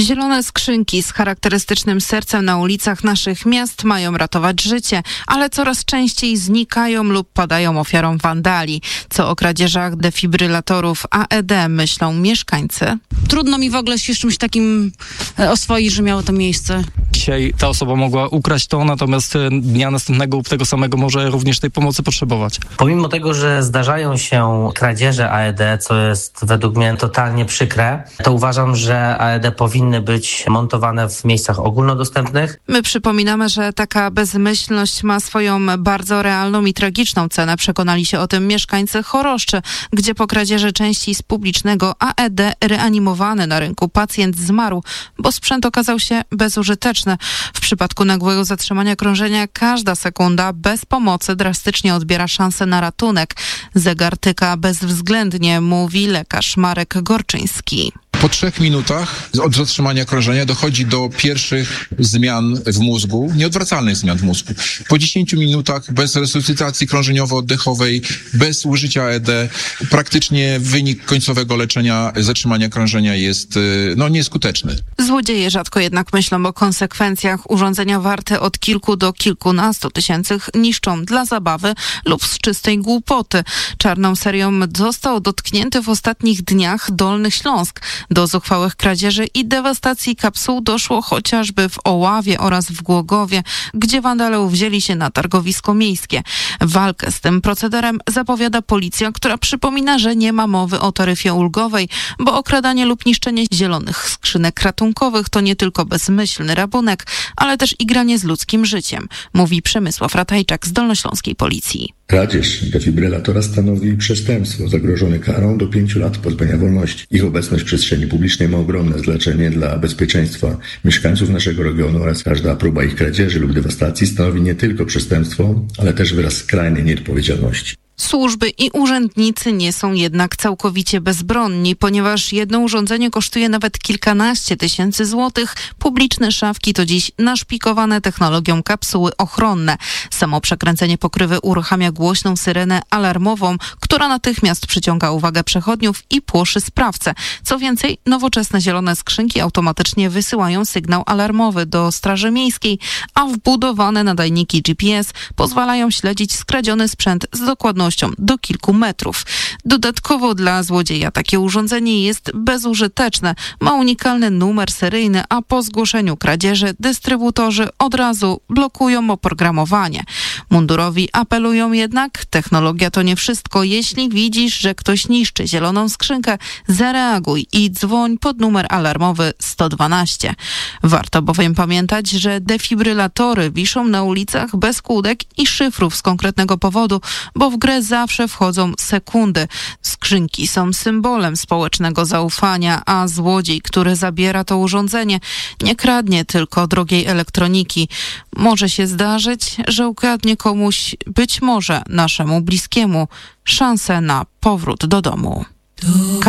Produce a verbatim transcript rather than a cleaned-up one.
Zielone skrzynki z charakterystycznym sercem na ulicach naszych miast mają ratować życie, ale coraz częściej znikają lub padają ofiarą wandali. Co o kradzieżach defibrylatorów A E D myślą mieszkańcy? Trudno mi w ogóle się z czymś takim oswoić, że miało to miejsce. Dzisiaj ta osoba mogła ukraść to, natomiast dnia następnego lub tego samego może również tej pomocy potrzebować. Pomimo tego, że zdarzają się kradzieże A E D, co jest według mnie totalnie przykre, to uważam, że A E D powinny być montowane w miejscach ogólnodostępnych. My przypominamy, że taka bezmyślność ma swoją bardzo realną i tragiczną cenę. Przekonali się o tym mieszkańcy Choroszczy, gdzie po kradzieży części z publicznego A E D reanimowany na rynku pacjent zmarł, bo sprzęt okazał się bezużyteczny. W przypadku nagłego zatrzymania krążenia każda sekunda bez pomocy drastycznie odbiera szansę na ratunek. Zegar tyka bezwzględnie, mówi lekarz Marek Gorczyński. Po trzech minutach od zatrzymania krążenia dochodzi do pierwszych zmian w mózgu, nieodwracalnych zmian w mózgu. Po dziesięciu minutach bez resuscytacji krążeniowo-oddechowej, bez użycia A E D, praktycznie wynik końcowego leczenia zatrzymania krążenia jest no, nieskuteczny. Złodzieje rzadko jednak myślą o konsekwencjach. Urządzenia warte od kilku do kilkunastu tysięcy niszczą dla zabawy lub z czystej głupoty. Czarną serią został dotknięty w ostatnich dniach Dolny Śląsk. Do zuchwałych kradzieży i dewastacji kapsuł doszło chociażby w Oławie oraz w Głogowie, gdzie wandale wzięli się na targowisko miejskie. Walkę z tym procederem zapowiada policja, która przypomina, że nie ma mowy o taryfie ulgowej, bo okradanie lub niszczenie zielonych skrzynek ratunkowych to nie tylko bezmyślny rabunek, ale też igranie z ludzkim życiem, mówi Przemysław Ratajczak z dolnośląskiej policji. Kradzież defibrylatora stanowi przestępstwo zagrożone karą do pięciu lat pozbawienia wolności. Ich obecność w przestrzeni publicznej ma ogromne znaczenie dla bezpieczeństwa mieszkańców naszego regionu oraz każda próba ich kradzieży lub dewastacji stanowi nie tylko przestępstwo, ale też wyraz skrajnej nieodpowiedzialności. Służby i urzędnicy nie są jednak całkowicie bezbronni, ponieważ jedno urządzenie kosztuje nawet kilkanaście tysięcy złotych. Publiczne szafki to dziś naszpikowane technologią kapsuły ochronne. Samo przekręcenie pokrywy uruchamia głośną syrenę alarmową, która natychmiast przyciąga uwagę przechodniów i płoszy sprawcę. Co więcej, nowoczesne zielone skrzynki automatycznie wysyłają sygnał alarmowy do Straży Miejskiej, a wbudowane nadajniki G P S pozwalają śledzić skradziony sprzęt z dokładnością do kilku metrów. Dodatkowo dla złodzieja takie urządzenie jest bezużyteczne. Ma unikalny numer seryjny, a po zgłoszeniu kradzieży dystrybutorzy od razu blokują oprogramowanie. Mundurowi apelują jednak, technologia to nie wszystko. Jeśli widzisz, że ktoś niszczy zieloną skrzynkę, zareaguj i dzwoń pod numer alarmowy sto dwanaście. Warto bowiem pamiętać, że defibrylatory wiszą na ulicach bez kłódek i szyfrów z konkretnego powodu, bo w grę zawsze wchodzą sekundy. Skrzynki są symbolem społecznego zaufania, a złodziej, który zabiera to urządzenie, nie kradnie tylko drogiej elektroniki. Może się zdarzyć, że ukradnie komuś, być może naszemu bliskiemu, szansę na powrót do domu.